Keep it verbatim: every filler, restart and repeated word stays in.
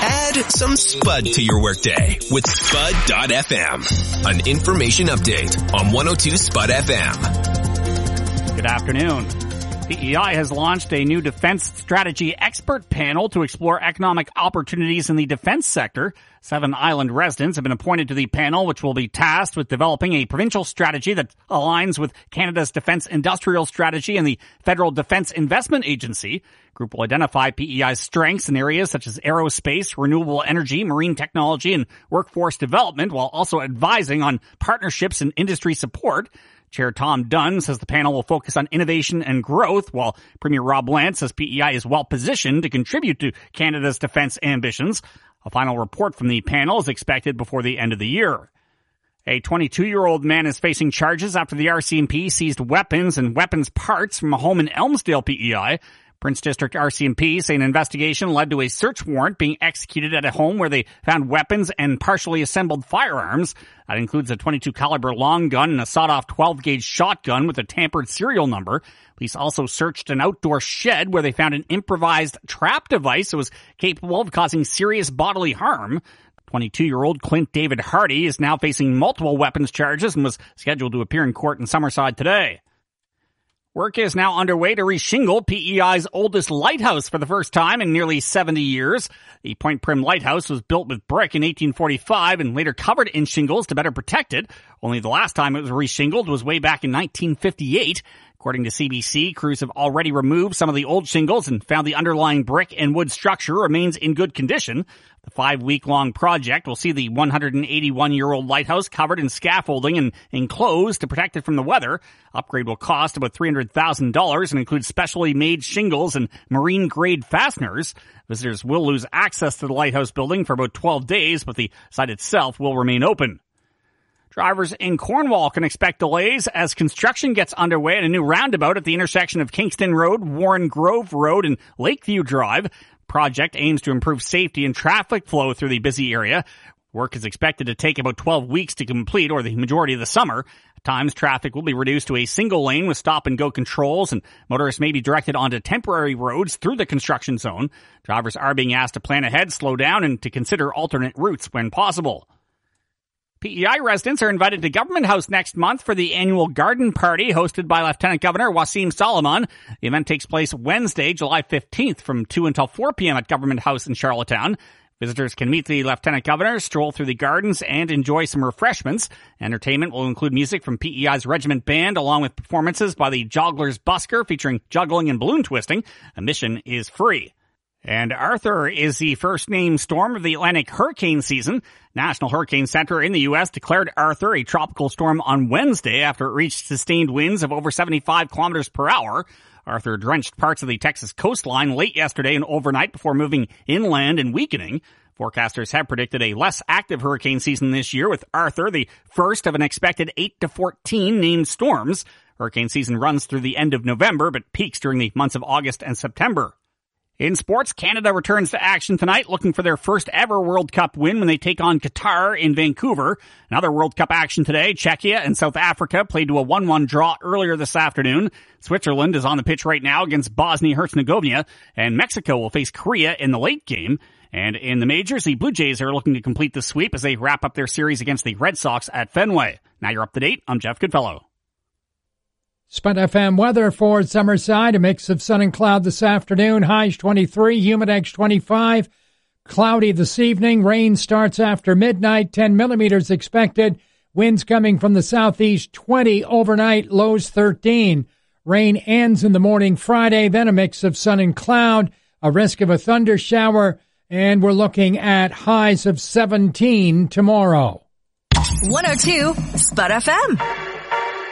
Add some Spud to your workday with Spud dot f m, an information update on one oh two Spud F M. Good afternoon. P E I has launched a new defense strategy expert panel to explore economic opportunities in the defense sector. Seven island residents have been appointed to the panel, which will be tasked with developing a provincial strategy that aligns with Canada's defense industrial strategy and the Federal Defense Investment Agency. The group will identify P E I's strengths in areas such as aerospace, renewable energy, marine technology, and workforce development, while also advising on partnerships and industry support. Chair Tom Dunn says the panel will focus on innovation and growth, while Premier Rob Lance says P E I is well positioned to contribute to Canada's defense ambitions. A final report from the panel is expected before the end of the year. A twenty-two-year-old man is facing charges after the R C M P seized weapons and weapons parts from a home in Elmsdale, P E I. Prince District R C M P say an investigation led to a search warrant being executed at a home where they found weapons and partially assembled firearms. That includes a twenty-two caliber long gun and a sawed-off twelve gauge shotgun with a tampered serial number. Police also searched an outdoor shed where they found an improvised trap device that was capable of causing serious bodily harm. twenty-two-year-old Clint David Hardy is now facing multiple weapons charges and was scheduled to appear in court in Summerside today. Work is now underway to reshingle P E I's oldest lighthouse for the first time in nearly seventy years. The Point Prim Lighthouse was built with brick in eighteen forty-five and later covered in shingles to better protect it. Only the last time it was reshingled was way back in nineteen fifty-eight. According to C B C, crews have already removed some of the old shingles and found the underlying brick and wood structure remains in good condition. The five-week-long project will see the one hundred eighty-one-year-old lighthouse covered in scaffolding and enclosed to protect it from the weather. Upgrade will cost about three hundred thousand dollars and include specially made shingles and marine-grade fasteners. Visitors will lose access to the lighthouse building for about twelve days, but the site itself will remain open. Drivers in Cornwall can expect delays as construction gets underway at a new roundabout at the intersection of Kingston Road, Warren Grove Road, and Lakeview Drive. The project aims to improve safety and traffic flow through the busy area. Work is expected to take about twelve weeks to complete, or the majority of the summer. At times, traffic will be reduced to a single lane with stop-and-go controls, and motorists may be directed onto temporary roads through the construction zone. Drivers are being asked to plan ahead, slow down, and to consider alternate routes when possible. P E I residents are invited to Government House next month for the annual garden party hosted by Lieutenant Governor Wasim Salomon. The event takes place Wednesday, July fifteenth from two until four p.m. at Government House in Charlottetown. Visitors can meet the Lieutenant Governor, stroll through the gardens, and enjoy some refreshments. Entertainment will include music from P E I's Regiment Band, along with performances by the Jogglers Busker featuring juggling and balloon twisting. Admission is free. And Arthur is the first named storm of the Atlantic hurricane season. National Hurricane Center in the U S declared Arthur a tropical storm on Wednesday after it reached sustained winds of over seventy-five kilometers per hour. Arthur drenched parts of the Texas coastline late yesterday and overnight before moving inland and weakening. Forecasters have predicted a less active hurricane season this year, with Arthur the first of an expected eight to fourteen named storms. Hurricane season runs through the end of November, but peaks during the months of August and September. In sports, Canada returns to action tonight, looking for their first ever World Cup win when they take on Qatar in Vancouver. Another World Cup action today, Czechia and South Africa played to a one one draw earlier this afternoon. Switzerland is on the pitch right now against Bosnia-Herzegovina, and Mexico will face Korea in the late game. And in the majors, the Blue Jays are looking to complete the sweep as they wrap up their series against the Red Sox at Fenway. Now you're up to date. I'm Jeff Goodfellow. Spud F M weather for Summerside, a mix of sun and cloud this afternoon, highs twenty-three, humidex twenty-five, cloudy this evening, rain starts after midnight, ten millimeters expected, winds coming from the southeast, twenty overnight, lows thirteen. Rain ends in the morning Friday, then a mix of sun and cloud, a risk of a thunder shower, and we're looking at highs of seventeen tomorrow. one oh two Spud F M.